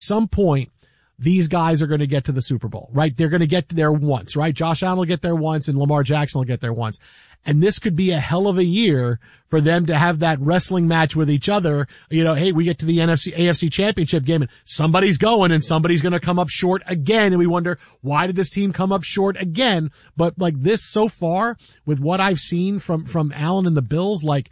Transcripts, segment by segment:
some point, these guys are going to get to the Super Bowl, right? They're going to get there once, right? Josh Allen will get there once and Lamar Jackson will get there once. And this could be a hell of a year for them to have that wrestling match with each other. You know, hey, we get to the AFC championship game and somebody's going and somebody's going to come up short again. And we wonder, why did this team come up short again? But like this so far with what I've seen from Allen and the Bills, like,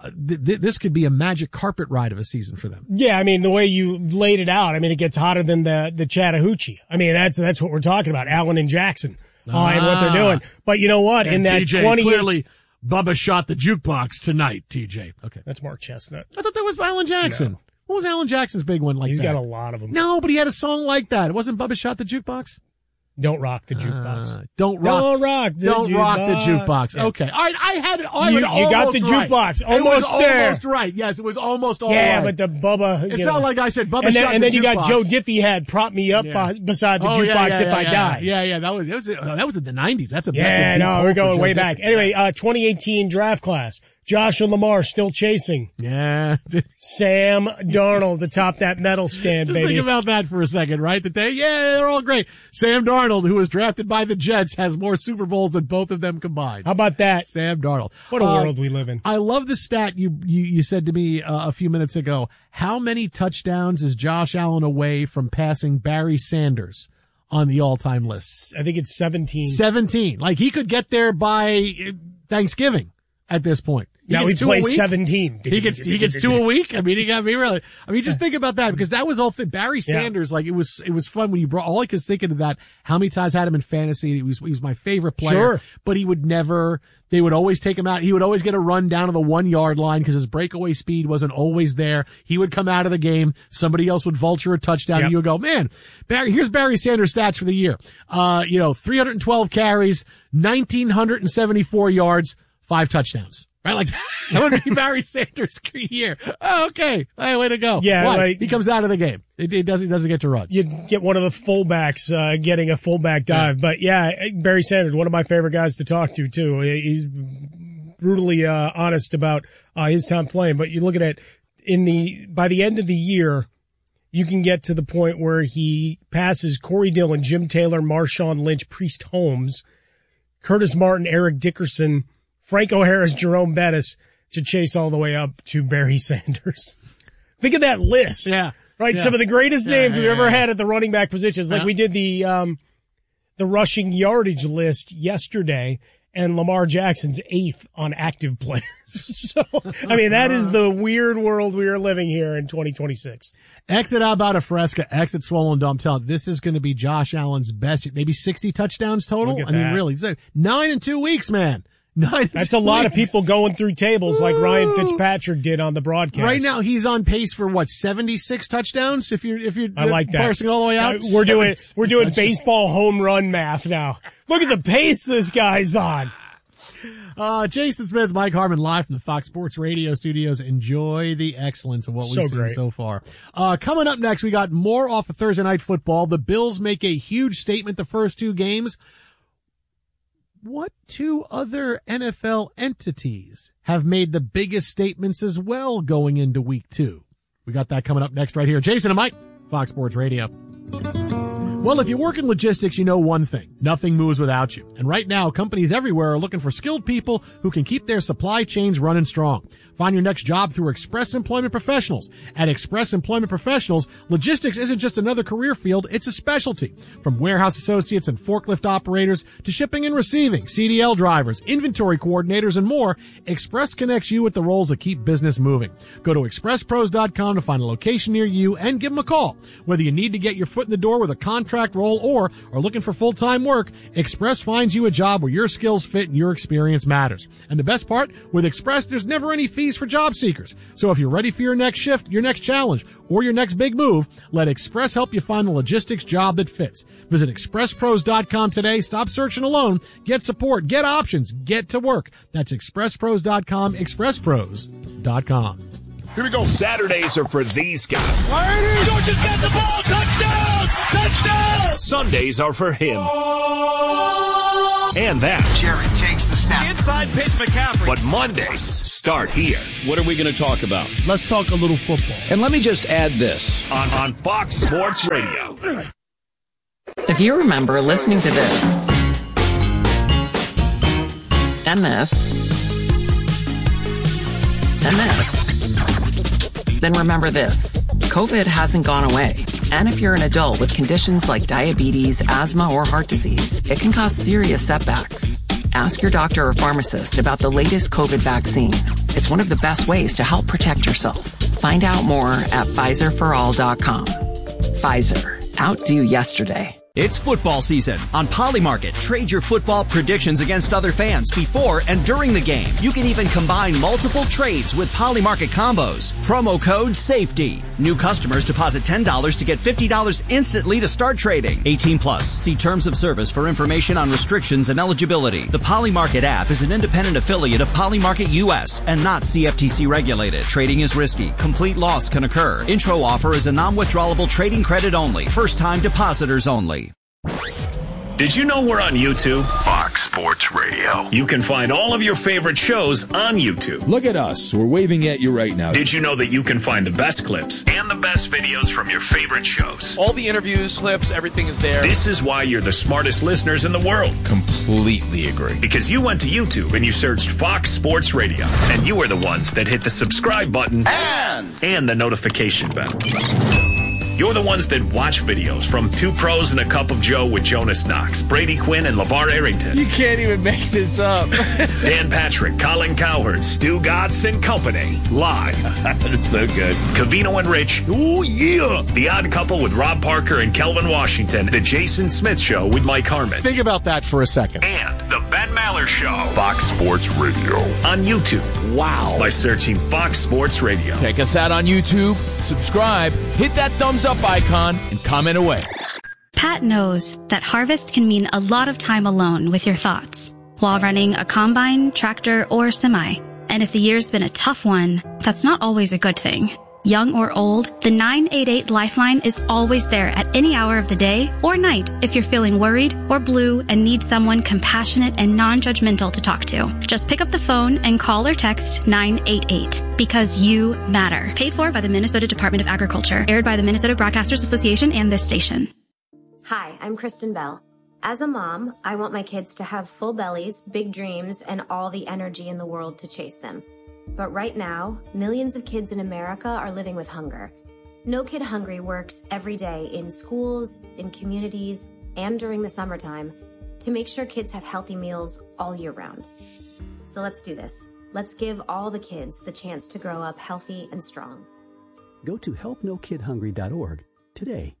this could be a magic carpet ride of a season for them. Yeah, I mean, the way you laid it out, I mean, it gets hotter than the Chattahoochee. I mean, that's what we're talking about, Allen and Jackson, and what they're doing. But you know what? In that TJ, 20 clearly, Bubba shot the jukebox tonight, TJ. Okay. That's Mark Chestnut. I thought that was Alan Jackson. No. What was Alan Jackson's big one like He's that? got a lot of them. No, but he had a song like that. It wasn't Bubba shot the jukebox? Don't rock the jukebox. Don't rock the jukebox. Yeah. Okay. All right. I had it. You got the jukebox. Almost there. Almost right. Yes, it was almost all yeah, right. but the Bubba. It's not like I said Bubba shot the jukebox. And then you got Joe Diffie had prop me up beside the jukebox if I die. Yeah. That was in the 90s. That's a we're going way back. Anyway, 2018 draft class. Josh and Lamar still chasing. Yeah. Sam Darnold atop that medal stand, Just baby. think about that for a second, right? They're all great. Sam Darnold, who was drafted by the Jets, has more Super Bowls than both of them combined. How about that? Sam Darnold. What a world we live in. I love the stat you said to me a few minutes ago. How many touchdowns is Josh Allen away from passing Barry Sanders on the all-time list? I think it's 17. 17. Like he could get there by Thanksgiving at this point. Now he plays 17. He gets 2 a week. I mean, he got me really. I mean, just think about that because that was all Barry Sanders. Like it was fun when you brought. All I could think of that. How many times I had him in fantasy? He was my favorite player. Sure. But he would never. They would always take him out. He would always get a run down to the 1 yard line because his breakaway speed wasn't always there. He would come out of the game. Somebody else would vulture a touchdown, and you would go, man, here's Barry Sanders' stats for the year. 312 carries, 1,974 yards, 5 touchdowns. Right, like that would be Barry Sanders' year. Oh, okay, hey, way to go. Yeah, why? right. He comes out of the game. He doesn't get to run. You get one of the fullbacks getting a fullback dive, but Barry Sanders, one of my favorite guys to talk to too. He's brutally honest about his time playing. But you look at it by the end of the year, you can get to the point where he passes Corey Dillon, Jim Taylor, Marshawn Lynch, Priest Holmes, Curtis Martin, Eric Dickerson, Franco Harris, Jerome Bettis to chase all the way up to Barry Sanders. Think of that list. Yeah. Right. Yeah. Some of the greatest names we've ever had at the running back positions. Like we did the rushing yardage list yesterday and Lamar Jackson's 8th on active players. So, I mean, that is the weird world we are living here in 2026. Exit Alberta Fresca, exit Swollen Dome. Tell this is going to be Josh Allen's best, maybe 60 touchdowns total. Look at that. Mean, really, 9 in 2 weeks, man. That's a lot of people going through tables like Ryan Fitzpatrick did on the broadcast. Right now, he's on pace for 76 touchdowns. If you're I like that. parsing all the way out, we're doing baseball home run math now. Look at the pace this guy's on. Jason Smith, Mike Harmon, live from the Fox Sports Radio studios. Enjoy the excellence of what we've seen so far. Coming up next, we got more off of Thursday Night Football. The Bills make a huge statement the first 2 games. What 2 other NFL entities have made the biggest statements as well going into week 2? We got that coming up next right here. Jason and Mike, Fox Sports Radio. Well, if you work in logistics, you know one thing. Nothing moves without you. And right now, companies everywhere are looking for skilled people who can keep their supply chains running strong. Find your next job through Express Employment Professionals. At Express Employment Professionals, logistics isn't just another career field, it's a specialty. From warehouse associates and forklift operators to shipping and receiving, CDL drivers, inventory coordinators, and more, Express connects you with the roles that keep business moving. Go to expresspros.com to find a location near you and give them a call. Whether you need to get your foot in the door with a contract role or are looking for full-time work, Express finds you a job where your skills fit and your experience matters. And the best part, with Express, there's never any fees for job seekers. So if you're ready for your next shift, your next challenge, or your next big move, let Express help you find the logistics job that fits. Visit expresspros.com today. Stop searching alone. Get support. Get options. Get to work. That's expresspros.com. expresspros.com. Here we go. Saturdays are for these guys. Georgia's got the ball. Touchdown! Touchdown! Sundays are for him. and that. Jared takes the snap. Inside pitch McCaffrey. But Mondays start here. What are we going to talk about? Let's talk a little football. And let me just add this. On Fox Sports Radio. If you remember listening to this, and this, and this, then remember this. COVID hasn't gone away. And if you're an adult with conditions like diabetes, asthma, or heart disease, it can cause serious setbacks. Ask your doctor or pharmacist about the latest COVID vaccine. It's one of the best ways to help protect yourself. Find out more at PfizerForAll.com. Pfizer. Outdo yesterday. It's football season. On Polymarket, trade your football predictions against other fans before and during the game. You can even combine multiple trades with Polymarket combos. Promo code SAFETY. New customers deposit $10 to get $50 instantly to start trading. 18 plus. See terms of service for information on restrictions and eligibility. The Polymarket app is an independent affiliate of Polymarket US and not CFTC regulated. Trading is risky. Complete loss can occur. Intro offer is a non-withdrawable trading credit only. First time depositors only. Did you know we're on YouTube? Fox Sports Radio. You can find all of your favorite shows on YouTube. Look at us. We're waving at you right now. Did you know that you can find the best clips and the best videos from your favorite shows? All the interviews, clips, everything is there. This is why you're the smartest listeners in the world. Completely agree. Because you went to YouTube and you searched Fox Sports Radio. And you are the ones that hit the subscribe button and the notification bell. You're the ones that watch videos from Two Pros and a Cup of Joe with Jonas Knox, Brady Quinn, and LeVar Arrington. You can't even make this up. Dan Patrick, Colin Cowherd, Stu Gatz and Company. Live. That's so good. Covino and Rich. Oh, yeah. The Odd Couple with Rob Parker and Kelvin Washington. The Jason Smith Show with Mike Harmon. Think about that for a second. And The Ben Maller Show. Fox Sports Radio. On YouTube. Wow. By searching Fox Sports Radio. Check us out on YouTube, subscribe, hit that thumbs up icon, and comment away. Pat knows that harvest can mean a lot of time alone with your thoughts while running a combine, tractor, or semi. And if the year's been a tough one, that's not always a good thing. Young or old, the 988 Lifeline is always there at any hour of the day or night if you're feeling worried or blue and need someone compassionate and non-judgmental to talk to. Just pick up the phone and call or text 988 because you matter. Paid for by the Minnesota Department of Agriculture. Aired by the Minnesota Broadcasters Association and this station. Hi, I'm Kristen Bell. As a mom, I want my kids to have full bellies, big dreams, and all the energy in the world to chase them. But right now, millions of kids in America are living with hunger. No Kid Hungry works every day in schools, in communities, and during the summertime to make sure kids have healthy meals all year round. So let's do this. Let's give all the kids the chance to grow up healthy and strong. Go to helpnokidhungry.org today.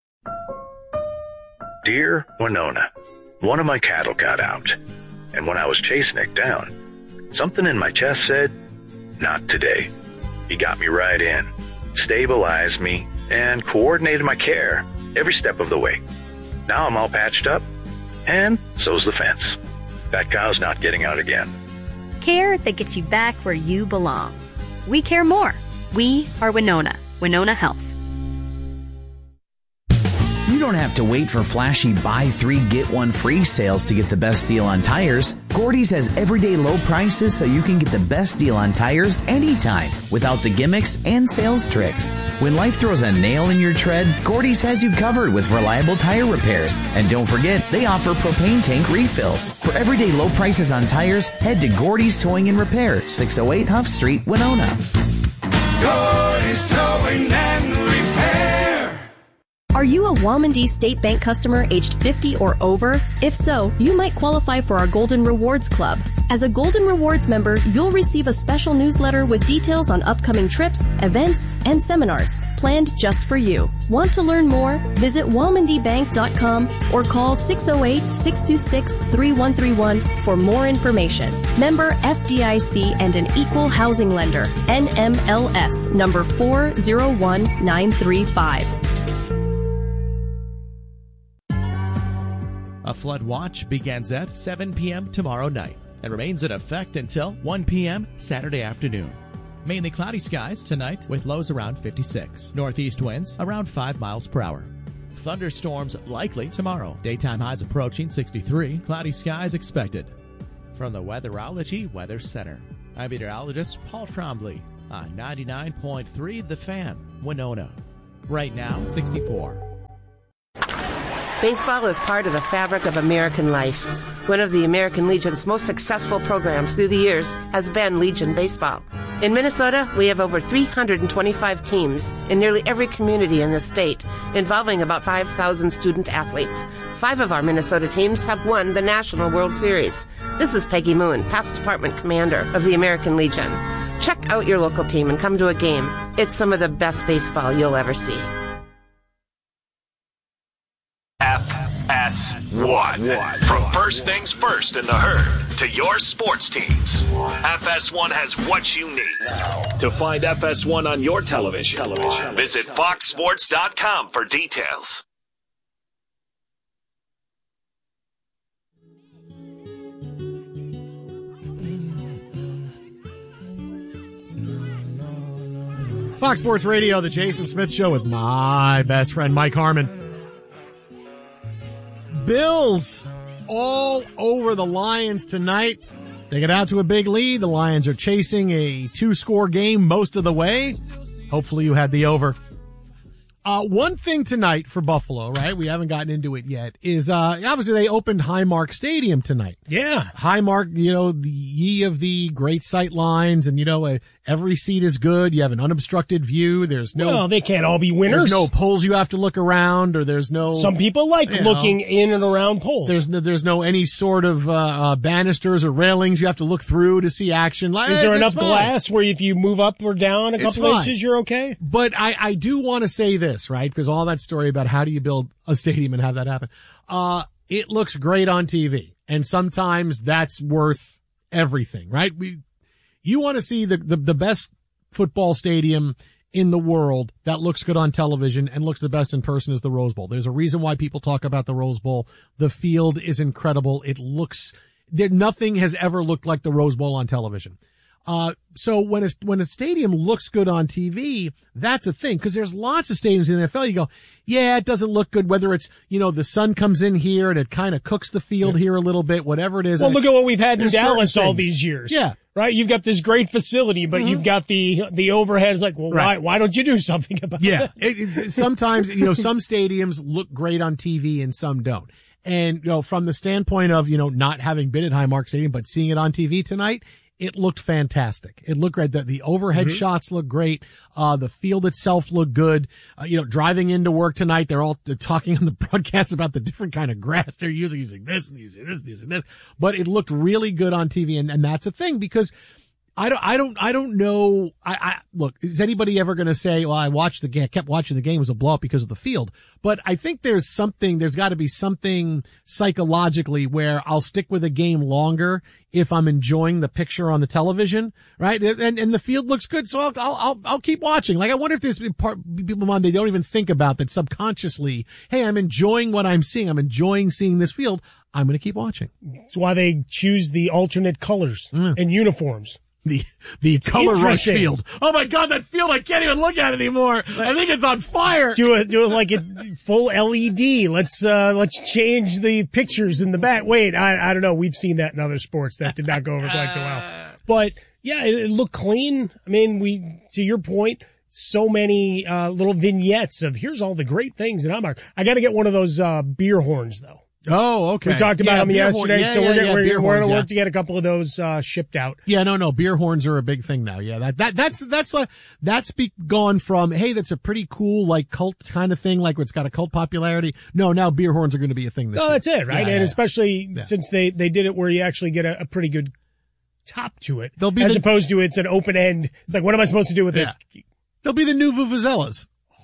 Dear Winona, one of my cattle got out, and when I was chasing it down, something in my chest said, not today. He got me right in, stabilized me, and coordinated my care every step of the way. Now I'm all patched up, and so's the fence. That cow's not getting out again. Care that gets you back where you belong. We care more. We are Winona. Winona Health. You don't have to wait for flashy buy 3 get 1 free sales to get the best deal on tires. Gordy's has everyday low prices so you can get the best deal on tires anytime without the gimmicks and sales tricks. When life throws a nail in your tread, Gordy's has you covered with reliable tire repairs. And don't forget, they offer propane tank refills. For everyday low prices on tires, head to Gordy's Towing and Repair, 608 Huff Street, Winona. Gordy's Towing and Repair. Are you a Womandee State Bank customer aged 50 or over? If so, you might qualify for our Golden Rewards Club. As a Golden Rewards member, you'll receive a special newsletter with details on upcoming trips, events, and seminars planned just for you. Want to learn more? Visit WomandeeBank.com or call 608-626-3131 for more information. Member FDIC and an equal housing lender. NMLS number 401935. A flood watch begins at 7 p.m. tomorrow night and remains in effect until 1 p.m. Saturday afternoon. Mainly cloudy skies tonight with lows around 56. Northeast winds around 5 miles per hour. Thunderstorms likely tomorrow. Daytime highs approaching 63. Cloudy skies expected. From the Weatherology Weather Center, I'm meteorologist Paul Trombley on 99.3 The Fan, Winona. Right now, 64. Baseball is part of the fabric of American life. One of the American Legion's most successful programs through the years has been Legion Baseball. In Minnesota, we have over 325 teams in nearly every community in the state, involving about 5,000 student athletes. 5 of our Minnesota teams have won the National World Series. This is Peggy Moon, past department commander of the American Legion. Check out your local team and come to a game. It's some of the best baseball you'll ever see. FS1. From first things first in the herd to your sports teams, FS1 has what you need. To find FS1 on your television, visit foxsports.com for details. Fox Sports Radio, the Jason Smith Show with my best friend Mike Harmon. Bills all over the Lions tonight. They get out to a big lead. The Lions are chasing a 2-score game most of the way. Hopefully you had the over. One thing tonight for Buffalo, right? We haven't gotten into it yet, is obviously they opened Highmark Stadium tonight. Yeah. Highmark, the ye of the great sight lines, and every seat is good. You have an unobstructed view. There's no. Well, they can't all be winners. There's no poles you have to look around, or there's no. Some people like looking in and around poles. There's no any sort of banisters or railings you have to look through to see action. Is there enough glass where if you move up or down a couple inches, you're okay? But I do want to say this, right? Because all that story about how do you build a stadium and have that happen, it looks great on TV, and sometimes that's worth everything, right? You want to see the best football stadium in the world that looks good on television and looks the best in person is the Rose Bowl. There's a reason why people talk about the Rose Bowl. The field is incredible. Nothing has ever looked like the Rose Bowl on television. So when a stadium looks good on TV, that's a thing, because there's lots of stadiums in the NFL. You go, yeah, it doesn't look good, whether it's, the sun comes in here and it kind of cooks the field here a little bit, whatever it is. Well, look at what we've had in Dallas all these years. Yeah. Right? You've got this great facility, but you've got the overhead. It's like, well, why don't you do something about it? Sometimes, some stadiums look great on TV and some don't. And, from the standpoint of, not having been at Highmark Stadium, but seeing it on TV tonight, it looked fantastic. It looked great. The overhead shots look great. The field itself looked good. Driving into work tonight, they're all talking on the broadcast about the different kind of grass they're using this and using this and using this. But it looked really good on TV, and that's a thing, because I don't know. Look, is anybody ever going to say, well, I kept watching the game, it was a blowout because of the field? But I think there's got to be something psychologically where I'll stick with a game longer if I'm enjoying the picture on the television, right? And the field looks good, so I'll keep watching. Like, I wonder if there's people on, they don't even think about that subconsciously. Hey, I'm enjoying what I'm seeing. I'm enjoying seeing this field. I'm going to keep watching. That's why they choose the alternate colors and uniforms. The color rush field. Oh my God, that field, I can't even look at it anymore. I think it's on fire. Do it like a full LED. Let's change the pictures in the back. Wait, I don't know. We've seen that in other sports. That did not go over quite so well. But yeah, it looked clean. I mean, to your point, so many little vignettes of here's all the great things in Highmark. I got to get one of those beer horns though. Oh, okay. We talked about them yesterday, so we're going to work to get a couple of those shipped out. Yeah, no, beer horns are a big thing now. Yeah, that's gone from, hey, that's a pretty cool, like, cult kind of thing, like it's got a cult popularity. No, now beer horns are going to be a thing this year. That's it, right? And especially since they did it where you actually get a pretty good top to it, opposed to it's an open end. It's like, what am I supposed to do with this? They'll be the new vuvuzelas.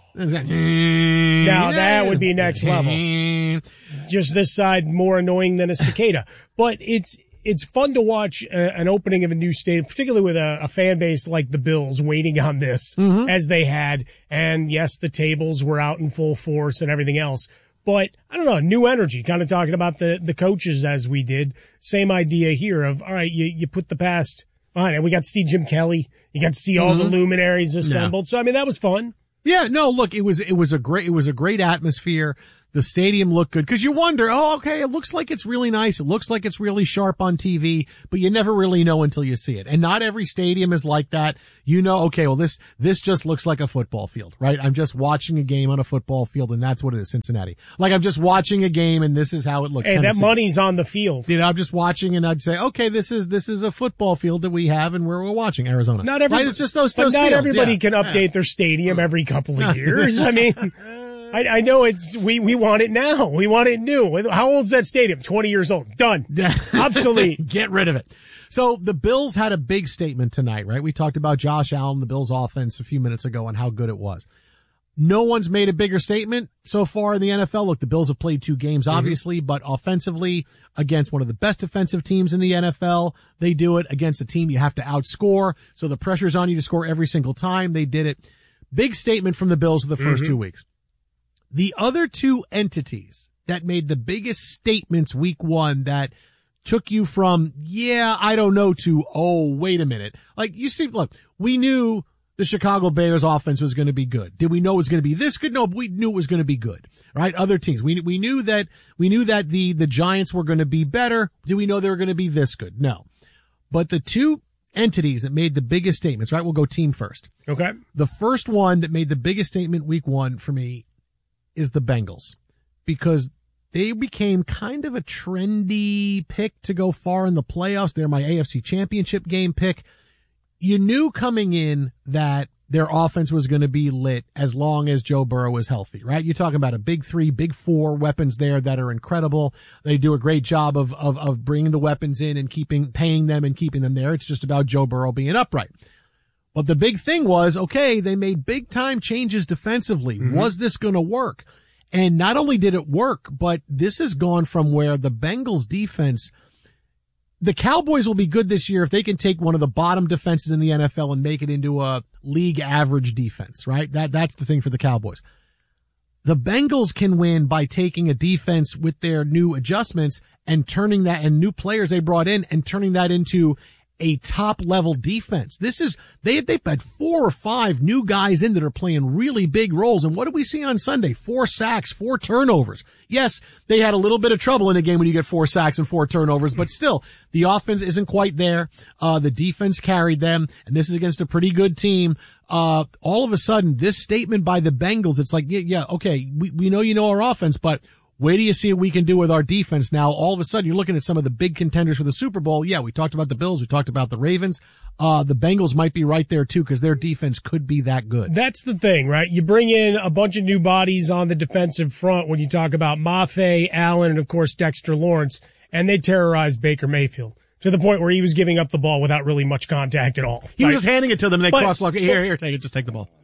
Now that would be next level. Just this side more annoying than a cicada. But it's fun to watch an opening of a new stadium, particularly with a fan base like the Bills waiting on this as they had. And yes, the tables were out in full force and everything else. But I don't know, new energy, kind of talking about the coaches as we did. Same idea here of, all right, you put the past on, and we got to see Jim Kelly. You got to see all the luminaries assembled. So, I mean, that was fun. Yeah, no, look, it was a great atmosphere. The stadium looked good because you wonder, oh, okay, it looks like it's really nice. It looks like it's really sharp on TV, but you never really know until you see it. And not every stadium is like that. You know, okay, well, this just looks like a football field, right? I'm just watching a game on a football field, and that's what it is, Cincinnati. Like, I'm just watching a game, and this is how it looks. Hey, that money's on the field. You know, I'm just watching, and I'd say, okay, this is a football field that we have, and we're watching Arizona. Not everybody, it's just those but not fields. everybody can update their stadium every couple of years. I mean, I know we want it now. We want it new. How old's that stadium? 20 years old. Done. Obsolete. Get rid of it. So the Bills had a big statement tonight, right? We talked about Josh Allen, the Bills offense a few minutes ago and how good it was. No one's made a bigger statement so far in the NFL. Look, the Bills have played 2 games, obviously, but offensively against one of the best defensive teams in the NFL, they do it against a team you have to outscore. So the pressure's on you to score every single time. They did it. Big statement from the Bills for the first 2 weeks. The other 2 entities that made the biggest statements week 1 that took you from, yeah, I don't know, to, oh, wait a minute. Like, you see, look, we knew the Chicago Bears offense was going to be good. Did we know it was going to be this good? No, but we knew it was going to be good, right? Other teams. We knew that the Giants were going to be better. Did we know they were going to be this good? No. But the 2 entities that made the biggest statements, right? We'll go team first. Okay. The first one that made the biggest statement week 1 for me is the Bengals, because they became kind of a trendy pick to go far in the playoffs. They're my AFC Championship game pick. You knew coming in that their offense was going to be lit as long as Joe Burrow was healthy, right? You're talking about a big 3, big 4 weapons there that are incredible. They do a great job of bringing the weapons in and paying them and keeping them there. It's just about Joe Burrow being upright. But the big thing was, okay, they made big time changes defensively. Was this going to work? And not only did it work, but this has gone from where the Bengals defense, the Cowboys will be good this year if they can take one of the bottom defenses in the NFL and make it into a league average defense, right? That's the thing for the Cowboys. The Bengals can win by taking a defense with their new adjustments and turning that, and new players they brought in, and turning that into a top level defense. They've had 4 or 5 new guys in that are playing really big roles. And what did we see on Sunday? 4 sacks, 4 turnovers. Yes, they had a little bit of trouble in the game when you get 4 sacks and 4 turnovers, but still, the offense isn't quite there. The defense carried them, and this is against a pretty good team. All of a sudden, this statement by the Bengals, it's like, yeah, okay, we know you know our offense, but wait till you see what we can do with our defense. Now, all of a sudden, you're looking at some of the big contenders for the Super Bowl. Yeah, we talked about the Bills. We talked about the Ravens. The Bengals might be right there, too, because their defense could be that good. That's the thing, right? You bring in a bunch of new bodies on the defensive front when you talk about Mafe, Allen, and, of course, Dexter Lawrence, and they terrorized Baker Mayfield to the point where he was giving up the ball without really much contact at all. He was just handing it to them, and they cross-lock. Here, take it. Just take the ball.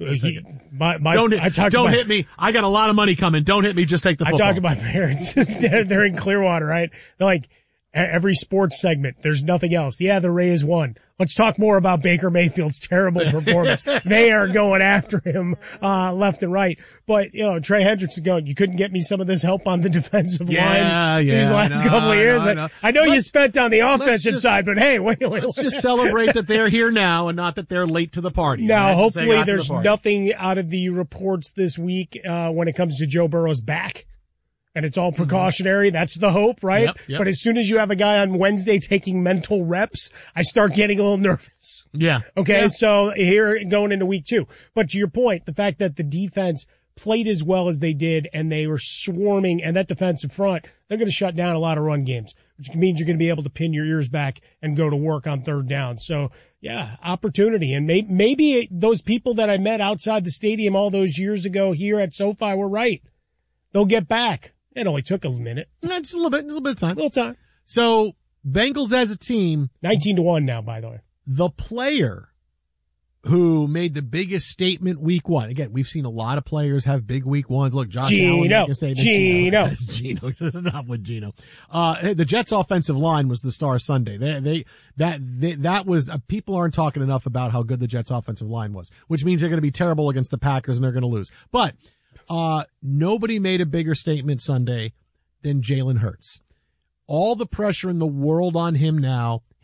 Don't hit me. I got a lot of money coming. Don't hit me. Just take the football. I talked to my parents. They're in Clearwater, right? They're like, every sports segment, there's nothing else. Yeah, the Rays won. Let's talk more about Baker Mayfield's terrible performance. They are going after him, left and right. But, Trey Hendrickson going, you couldn't get me some of this help on the defensive line these last couple of years. I know you spent on the offensive side, but hey, wait. Let's just celebrate that they're here now and not that they're late to the party. Now, hopefully there's nothing out of the reports this week, when it comes to Joe Burrow's back. And it's all precautionary. That's the hope, right? Yep. But as soon as you have a guy on Wednesday taking mental reps, I start getting a little nervous. Yeah. Okay. Yeah. So here going into week 2. But to your point, the fact that the defense played as well as they did and they were swarming, and that defensive front, they're going to shut down a lot of run games, which means you're going to be able to pin your ears back and go to work on third down. So yeah, opportunity. And maybe those people that I met outside the stadium all those years ago here at SoFi were right. They'll get back. It only took a minute. Just a little bit of time. A little time. So, Bengals as a team. 19-1 now, by the way. The player who made the biggest statement week 1. Again, we've seen a lot of players have big week 1s. Look, Josh Allen. Gino. Stop with Gino. The Jets offensive line was the star Sunday. That was, people aren't talking enough about how good the Jets offensive line was, which means they're going to be terrible against the Packers and they're going to lose. But, nobody made a bigger statement Sunday than Jalen Hurts. All the pressure in the world on him now.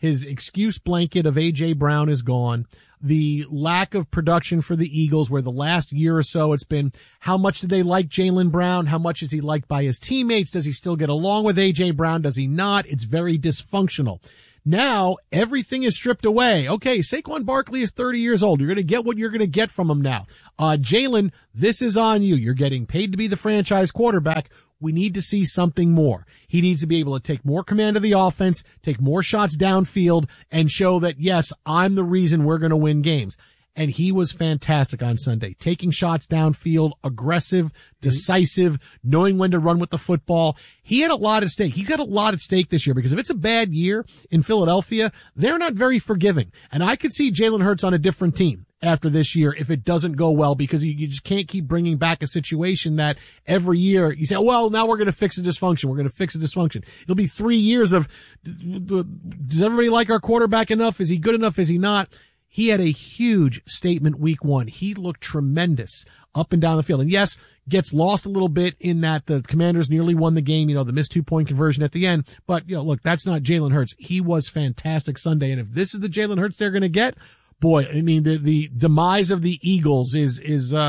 His excuse blanket of A.J. Brown is gone. The lack of production for the Eagles, where the last year or so it's been, how much do they like Jaylen Brown? How much is he liked by his teammates? Does he still get along with A.J. Brown? Does he not? It's very dysfunctional. Now, everything is stripped away. Okay, Saquon Barkley is 30 years old. You're going to get what you're going to get from him now. Jaylen, this is on you. You're getting paid to be the franchise quarterback. We need to see something more. He needs to be able to take more command of the offense, take more shots downfield, and show that, yes, I'm the reason we're going to win games. And he was fantastic on Sunday, taking shots downfield, aggressive, decisive, knowing when to run with the football. He had a lot at stake. He's got a lot at stake this year, because if it's a bad year in Philadelphia, they're not very forgiving. And I could see Jalen Hurts on a different team after this year if it doesn't go well, because you just can't keep bringing back a situation that every year you say, well, now we're going to fix the dysfunction. We're going to fix the dysfunction. It'll be 3 years of, does everybody like our quarterback enough? Is he good enough? Is he not? He had a huge statement week one. He looked tremendous up and down the field. And yes, gets lost a little bit in that the Commanders nearly won the game, the missed 2-point conversion at the end. But, look, that's not Jalen Hurts. He was fantastic Sunday. And if this is the Jalen Hurts they're going to get, boy, I mean, the demise of the Eagles is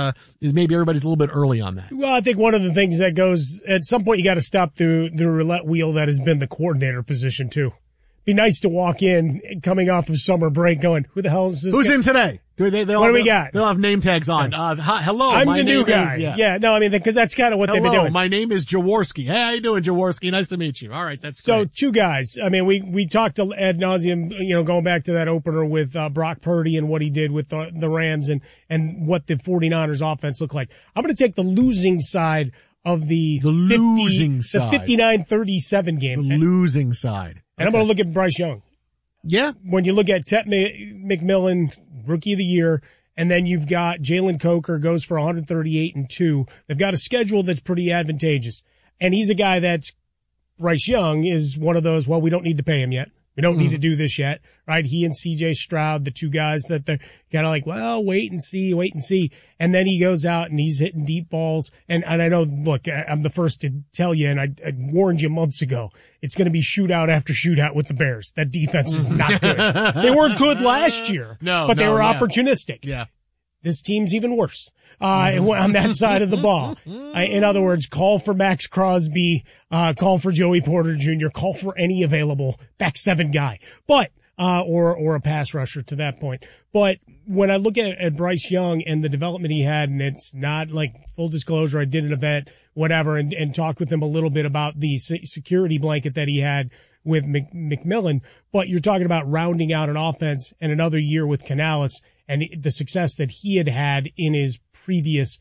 maybe everybody's a little bit early on that. Well, I think one of the things that goes, at some point you got to stop the roulette wheel that has been the coordinator position too. Be nice to walk in coming off of summer break going, who the hell is this Who's guy? in today? What do we got? They'll have name tags on. Hello, I'm my the new guy. Yeah, no, I mean, because that's kind of what they've been doing. My name is Jaworski. Hey, how you doing, Jaworski? Nice to meet you. All right, that's so great. Two guys. I mean, we talked to ad nauseum, going back to that opener with Brock Purdy and what he did with the Rams and what the 49ers offense looked like. I'm going to take the losing side of the losing side. The 59-37 game. The losing side. And I'm going to look at Bryce Young. Yeah. When you look at Ted McMillan, Rookie of the Year, and then you've got Jalen Coker goes for 138-2. They've got a schedule that's pretty advantageous. And he's a guy Bryce Young is one of those, well, we don't need to pay him yet. We don't need to do this yet, right? He and C.J. Stroud, the two guys that they're kind of like, well, wait and see. And then he goes out and he's hitting deep balls. And I know, look, I'm the first to tell you, and I warned you months ago, it's going to be shootout after shootout with the Bears. That defense is not good. They weren't good last year, but they were opportunistic. Yeah. This team's even worse on that side of the ball. In other words, call for Max Crosby, call for Joey Porter Jr., call for any available back seven guy, but or a pass rusher to that point. But when I look at Bryce Young and the development he had, and it's not like full disclosure, I did an event, whatever, and talked with him a little bit about the security blanket that he had with McMillan. But you're talking about rounding out an offense and another year with Canales and the success that he had in his previous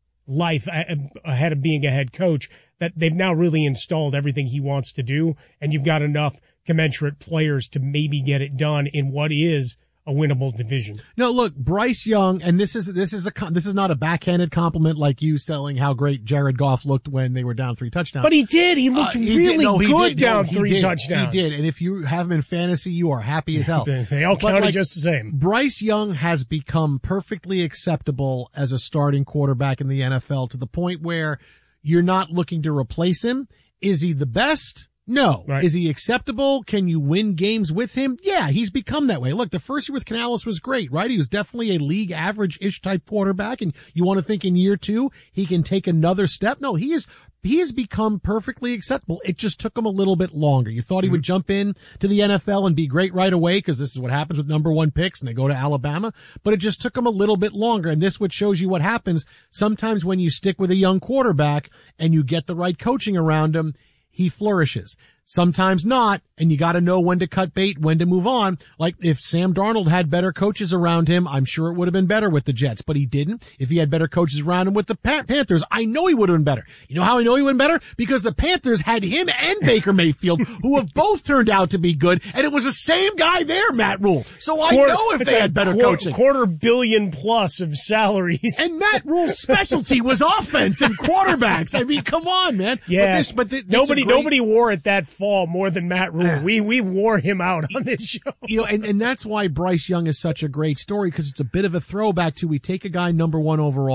life ahead of being a head coach, that they've now really installed everything he wants to do. And you've got enough commensurate players to maybe get it done in what is a winnable division. No, look, Bryce Young, and this is not a backhanded compliment like you selling how great Jared Goff looked when they were down 3 touchdowns. But he did. He looked really good down 3 touchdowns. He did. And if you have him in fantasy, you are happy as hell. They all counted just the same. Bryce Young has become perfectly acceptable as a starting quarterback in the NFL to the point where you're not looking to replace him. Is he the best? No. Right. Is he acceptable? Can you win games with him? Yeah, he's become that way. Look, the first year with Canales was great, right? He was definitely a league average-ish type quarterback, and you want to think in year 2 he can take another step? No, he has become perfectly acceptable. It just took him a little bit longer. You thought he would jump in to the NFL and be great right away, because this is what happens with number 1 picks and they go to Alabama, but it just took him a little bit longer. And this what shows you what happens sometimes when you stick with a young quarterback and you get the right coaching around him. He flourishes. Sometimes not, and you got to know when to cut bait, when to move on. Like if Sam Darnold had better coaches around him, I'm sure it would have been better with the Jets, but he didn't. If he had better coaches around him with the Panthers, I know he would have been better. You know how I know he would have been better? Because the Panthers had him and Baker Mayfield, who have both turned out to be good, and it was the same guy there, Matt Rule. So I know if they had better coaching. $250 million plus of salaries. And Matt Rule's specialty was offense and quarterbacks. I mean, come on, man. Yeah. Nobody wore it that fall more than Matt Rule. We wore him out on this show. And that's why Bryce Young is such a great story, because it's a bit of a throwback to, we take a guy number 1 overall,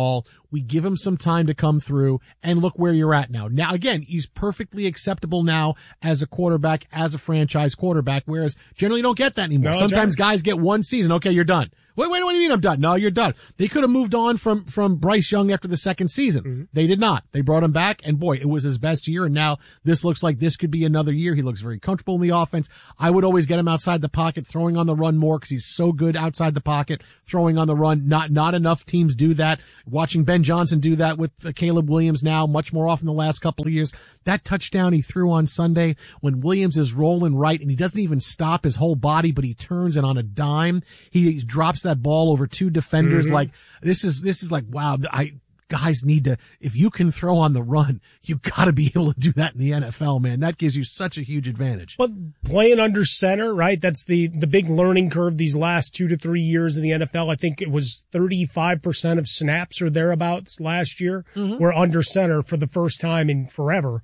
We give him some time to come through, and look where you're at now. Now, again, he's perfectly acceptable now as a quarterback, as a franchise quarterback, whereas generally you don't get that anymore. No, sometimes guys get one season. Okay, you're done. Wait, what do you mean I'm done? No, you're done. They could have moved on from Bryce Young after the second season. Mm-hmm. They did not. They brought him back, and boy, it was his best year, and now this looks like this could be another year. He looks very comfortable in the offense. I would always get him outside the pocket, throwing on the run more, because he's so good outside the pocket, throwing on the run. Not enough teams do that. Watching Ben Johnson do that with Caleb Williams now much more often the last couple of years. That touchdown he threw on Sunday when Williams is rolling right, and he doesn't even stop his whole body, but he turns, and on a dime, he drops that ball over two defenders. Mm-hmm. Like, this is like, wow, guys need to, if you can throw on the run, you gotta be able to do that in the NFL, man. That gives you such a huge advantage. But playing under center, right? That's the big learning curve these last 2 to 3 years in the NFL. I think it was 35% of snaps or thereabouts last year were under center for the first time in forever.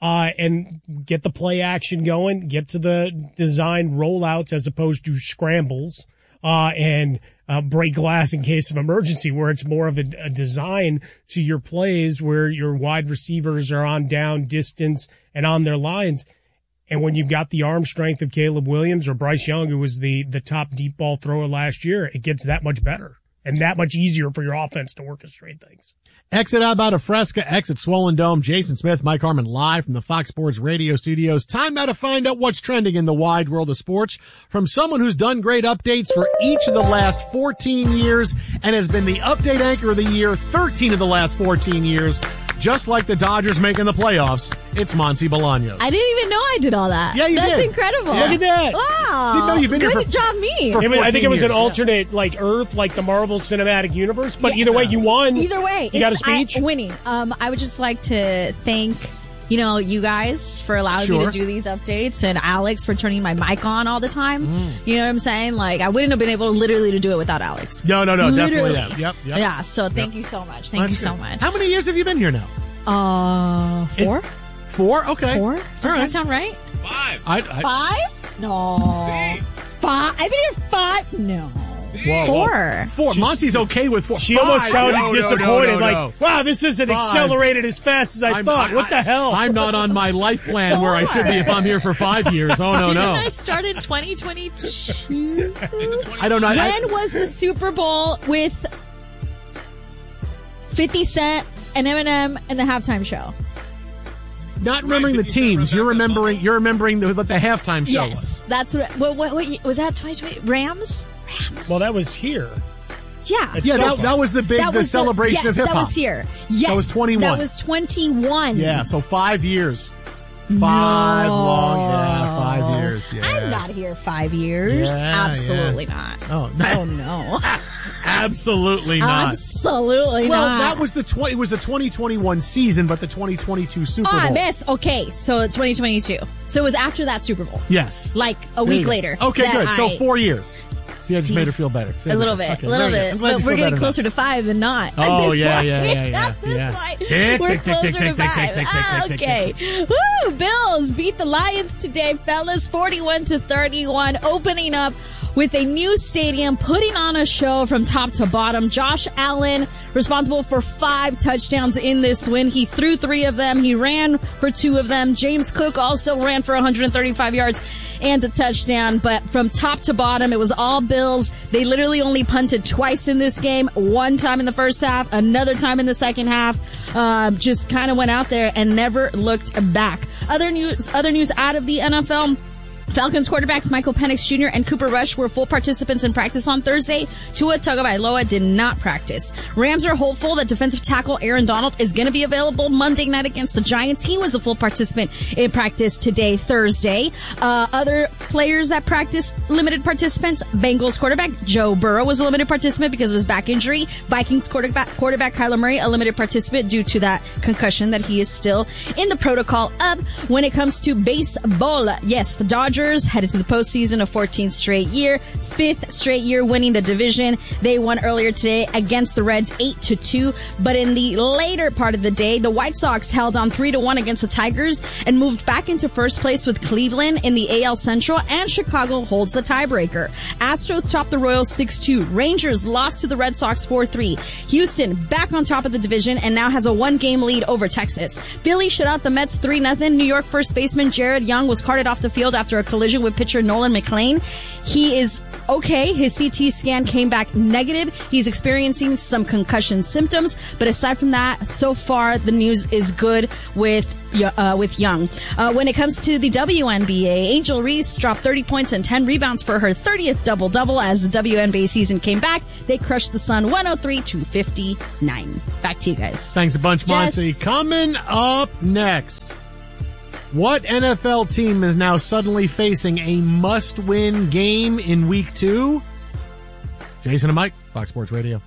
And get the play action going, get to the design rollouts as opposed to scrambles, and break glass in case of emergency, where it's more of a design to your plays where your wide receivers are on down distance and on their lines. And when you've got the arm strength of Caleb Williams or Bryce Young, who was the top deep ball thrower last year, it gets that much better and that much easier for your offense to orchestrate things. Exit out about Fresca, exit Swollen Dome. Jason Smith, Mike Harmon, live from the Fox Sports Radio studios. Time now to find out what's trending in the wide world of sports from someone who's done great updates for each of the last 14 years and has been the update anchor of the year 13 of the last 14 years. Just like the Dodgers making the playoffs, it's Monty Bolaños. I didn't even know I did all that. Yeah, you did. That's incredible. Yeah. Look at that. Wow. Didn't know you've been Good here for, job, me. For I think it was years. an alternate, like Earth, like the Marvel Cinematic Universe. But either way, you won. Either way, you got a speech. Winning. I would just like to thank you guys for allowing me to do these updates, and Alex for turning my mic on all the time. You know what I'm saying? Like, I wouldn't have been able literally to do it without Alex. No, literally. definitely. Yep. Yeah, so thank you so much. Thank you so much. How many years have you been here now? 4. 4? Okay. 4? Does that sound right? 5. 5? No. 5? I've been here 5? No. Whoa. 4. Monty's okay with 4. She almost sounded disappointed. Like, wow, this isn't accelerated as fast as I thought. What the hell? I'm not on my life plan where I should be if I'm here for 5 years. Oh, no, Didn't I start in 2022? I don't know. When was the Super Bowl with 50 Cent and Eminem and the halftime show? Not remembering the teams. You're remembering the halftime show. Yes. That's what was that 2020? Rams? Well, that was here. Yeah. That was the celebration of hip hop. That was here. Yes. That was 21. That was 21. Yeah, so 5 years. 5 years. Yeah. I'm not here 5 years. Yeah, Absolutely not. Oh, no. Absolutely not. Absolutely not. Well, that was it was the 2021 season, but the 2022 Super Bowl. I miss. Okay, so 2022. So it was after that Super Bowl. Yes. Like a week later. Okay, good. So 4 years. See, I just made her feel better. A little bit. Okay, a little bit. But we're getting closer to 5 than not. Oh, yeah. We're closer to 5. Okay. Woo! Bills beat the Lions today, fellas. 41-31. Opening up with a new stadium, putting on a show from top to bottom. Josh Allen, responsible for 5 touchdowns in this win. He threw 3 of them. He ran for 2 of them. James Cook also ran for 135 yards and a touchdown. But from top to bottom, it was all Bills. They literally only punted twice in this game. One time in the first half, another time in the second half. Just kind of went out there and never looked back. Other news out of the NFL. Falcons quarterbacks Michael Penix Jr. and Cooper Rush were full participants in practice on Thursday. Tua Tagovailoa did not practice. Rams are hopeful that defensive tackle Aaron Donald is going to be available Monday night against the Giants. He was a full participant in practice today, Thursday. Other players that practiced, limited participants. Bengals quarterback Joe Burrow was a limited participant because of his back injury. Vikings quarterback Kyler Murray, a limited participant due to that concussion that he is still in the protocol of. When it comes to baseball, yes, the Dodgers headed to the postseason a 14th straight year. fifth straight year winning the division. They won earlier today against the Reds 8-2. But in the later part of the day, the White Sox held on 3-1 against the Tigers and moved back into first place with Cleveland in the AL Central, and Chicago holds the tiebreaker. Astros topped the Royals 6-2. Rangers lost to the Red Sox 4-3. Houston back on top of the division and now has a 1-game lead over Texas. Philly shut out the Mets 3-0. New York first baseman Jared Young was carted off the field after a collision with pitcher Nolan McLean. He is okay. His CT scan came back negative. He's experiencing some concussion symptoms, but aside from that, so far the news is good with Young. When it comes to the WNBA, Angel Reese dropped 30 points and 10 rebounds for her 30th double-double as the WNBA season came back. They crushed the Sun 103-59. Back to you guys. Thanks a bunch, Monty. Coming up next, what NFL team is now suddenly facing a must-win game in Week 2? Jason and Mike, Fox Sports Radio.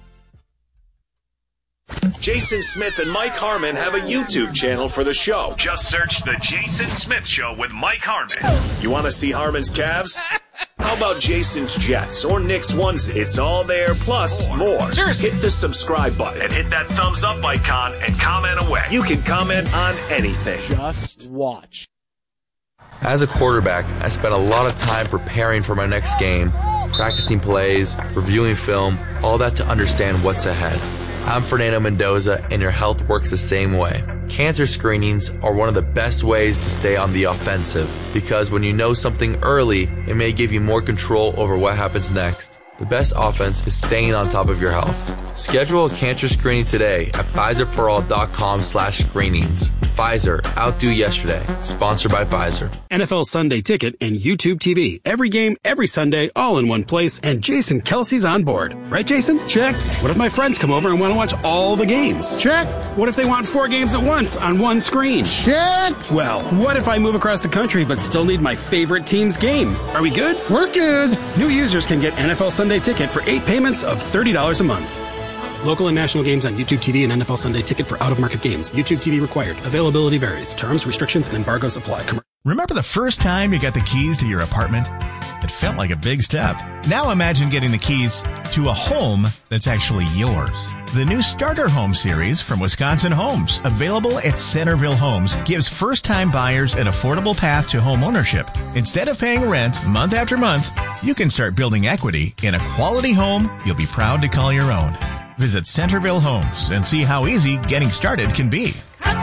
Jason Smith and Mike Harmon have a YouTube channel for the show. Just search The Jason Smith Show with Mike Harmon. You want to see Harmon's calves? How about Jason's Jets or Nick's onesie? It's all there, plus more. Seriously. Hit the subscribe button and hit that thumbs up icon and comment away. You can comment on anything. Just watch. As a quarterback, I spent a lot of time preparing for my next game, practicing plays, reviewing film, all that to understand what's ahead. I'm Fernando Mendoza, and your health works the same way. Cancer screenings are one of the best ways to stay on the offensive, because when you know something early, it may give you more control over what happens next. The best offense is staying on top of your health. Schedule a cancer screening today at PfizerForAll.com/screenings. Pfizer, outdo yesterday. Sponsored by Pfizer. NFL Sunday Ticket and YouTube TV. Every game, every Sunday, all in one place, and Jason Kelsey's on board. Right, Jason? Check. What if my friends come over and want to watch all the games? Check. What if they want 4 games at once on one screen? Check. Well, what if I move across the country but still need my favorite team's game? Are we good? We're good. New users can get NFL Sunday Ticket for 8 payments of $30 a month. Local and national games on YouTube TV and NFL Sunday Ticket for out-of-market games. YouTube TV required. Availability varies. Terms, restrictions, and embargoes apply. Remember the first time you got the keys to your apartment? It felt like a big step. Now imagine getting the keys to a home that's actually yours. The new Starter Home series from Wisconsin Homes, available at Centerville Homes, gives first-time buyers an affordable path to home ownership. Instead of paying rent month after month, you can start building equity in a quality home you'll be proud to call your own. Visit Centerville Homes and see how easy getting started can be.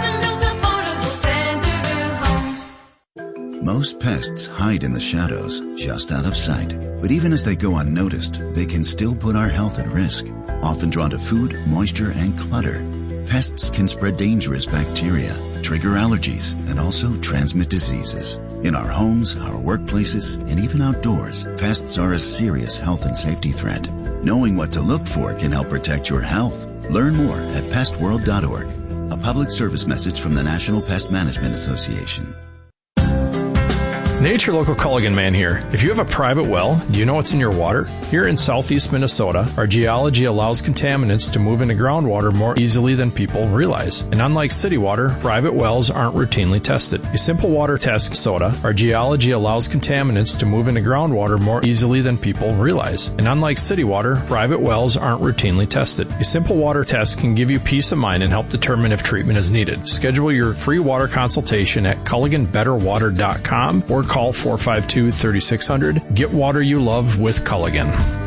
Most pests hide in the shadows, just out of sight. But even as they go unnoticed, they can still put our health at risk. Often drawn to food, moisture, and clutter, pests can spread dangerous bacteria, trigger allergies, and also transmit diseases. In our homes, our workplaces, and even outdoors, pests are a serious health and safety threat. Knowing what to look for can help protect your health. Learn more at pestworld.org. A public service message from the National Pest Management Association. Nature Local Culligan Man here. If you have a private well, do you know what's in your water? Here in southeast Minnesota, our geology allows contaminants to move into groundwater more easily than people realize. And unlike city water, private wells aren't routinely tested. A simple water test soda, our geology allows contaminants to move into groundwater more easily than people realize. And unlike city water, private wells aren't routinely tested. A simple water test can give you peace of mind and help determine if treatment is needed. Schedule your free water consultation at CulliganBetterWater.com or call 452-3600. Get water you love with Culligan.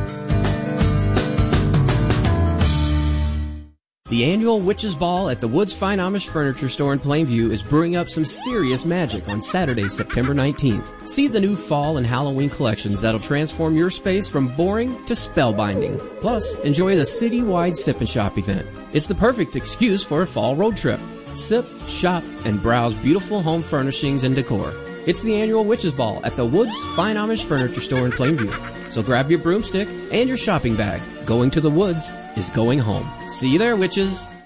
The annual Witches Ball at the Woods Fine Amish Furniture Store in Plainview is brewing up some serious magic on Saturday, September 19th. See the new fall and Halloween collections that'll transform your space from boring to spellbinding. Plus, enjoy the city-wide Sip and Shop event. It's the perfect excuse for a fall road trip. Sip, shop, and browse beautiful home furnishings and decor. It's the annual Witches Ball at the Woods Fine Amish Furniture Store in Plainview. So grab your broomstick and your shopping bags. Going to the woods is going home. See you there, witches.